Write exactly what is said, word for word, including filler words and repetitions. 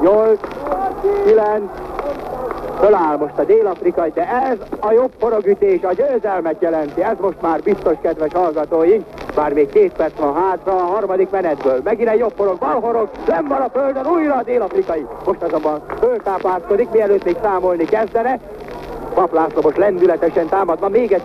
nyolc, kilenc, föláll most a dél-afrikai, de ez a jobb forogütés a győzelmet jelenti, ez most már biztos, kedves hallgatóink, bár még két perc van hátra a harmadik menetből. Megint egy jobb forog, bal forog, nem van a földön, újra a dél-afrikai. Most azonban föltápászkodik, mielőtt még számolni kezdene. Pap László most lendületesen támadva, még egy